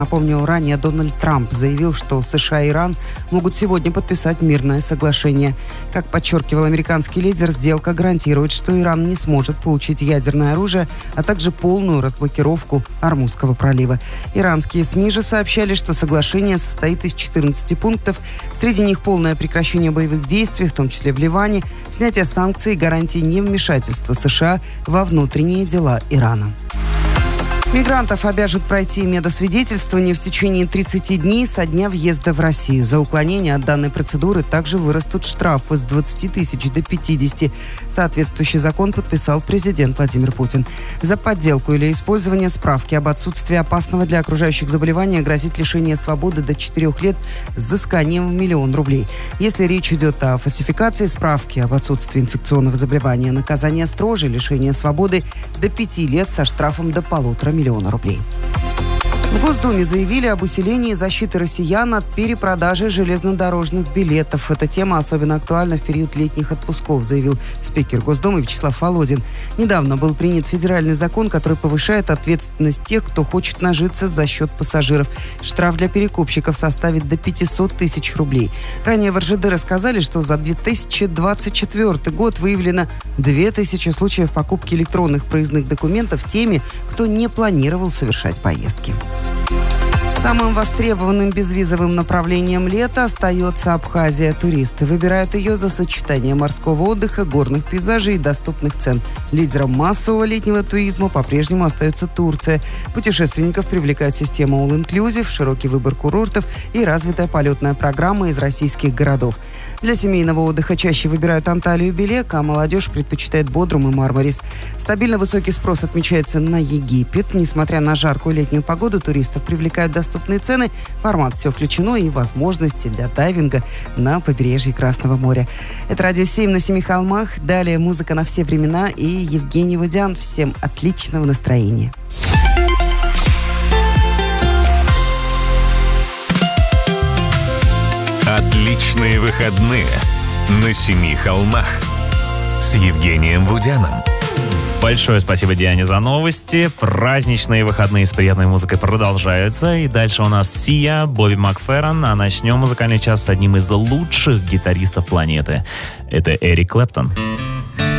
Напомню, ранее Дональд Трамп заявил, что США и Иран могут сегодня подписать мирное соглашение. Как подчеркивал американский лидер, сделка гарантирует, что Иран не сможет получить ядерное оружие, а также полную разблокировку Ормузского пролива. Иранские СМИ же сообщали, что соглашение состоит из 14 пунктов. Среди них полное прекращение боевых действий, в том числе в Ливане, снятие санкций и гарантии невмешательства США во внутренние дела Ирана. Мигрантов обяжут пройти медосвидетельствование в течение 30 дней со дня въезда в Россию. За уклонение от данной процедуры также вырастут штрафы с 20 тысяч до 50. Соответствующий закон подписал президент Владимир Путин. За подделку или использование справки об отсутствии опасного для окружающих заболевания грозит лишение свободы до 4 лет с взысканием в 1 миллион рублей. Если речь идет о фальсификации справки об отсутствии инфекционного заболевания, наказание строже – лишение свободы до 5 лет со штрафом до 1,5 миллиона рублей. В Госдуме заявили об усилении защиты россиян от перепродажи железнодорожных билетов. Эта тема особенно актуальна в период летних отпусков, заявил спикер Госдумы Вячеслав Володин. Недавно был принят федеральный закон, который повышает ответственность тех, кто хочет нажиться за счет пассажиров. Штраф для перекупщиков составит до 500 тысяч рублей. Ранее в РЖД рассказали, что за 2024 год выявлено 2000 случаев покупки электронных проездных документов теми, кто не планировал совершать поездки. Самым востребованным безвизовым направлением лета остается Абхазия. Туристы выбирают ее за сочетание морского отдыха, горных пейзажей и доступных цен. Лидером массового летнего туризма по-прежнему остается Турция. Путешественников привлекает система All Inclusive, широкий выбор курортов и развитая полетная программа из российских городов. Для семейного отдыха чаще выбирают Анталию и Белек, а молодежь предпочитает Бодрум и Мармарис. Стабильно высокий спрос отмечается на Египет. Несмотря на жаркую летнюю погоду, туристов привлекают доступные цены, формат «Все включено» и возможности для дайвинга на побережье Красного моря. Это «Радио 7» на Семи холмах. Далее музыка на все времена и Евгений Водян. Всем отличного настроения. Отличные выходные на Семи холмах с Евгением Водяном. Большое спасибо Диане за новости. Праздничные выходные с приятной музыкой продолжаются. И дальше у нас Сия, Бобби Макферрон. А начнем музыкальный час с одним из лучших гитаристов планеты. Это Эрик Клэптон.